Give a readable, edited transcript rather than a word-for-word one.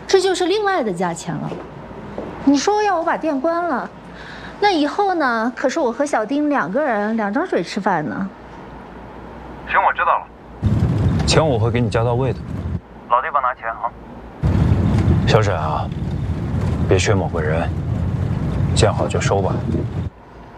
这就是另外的价钱了。你说要我把店关了，那以后呢？可是我和小丁2个人2张嘴吃饭呢。 行，我知道了。 钱我会给你交到位的。 老地方拿钱啊。 小沈啊，别缺某个人，见好就收吧。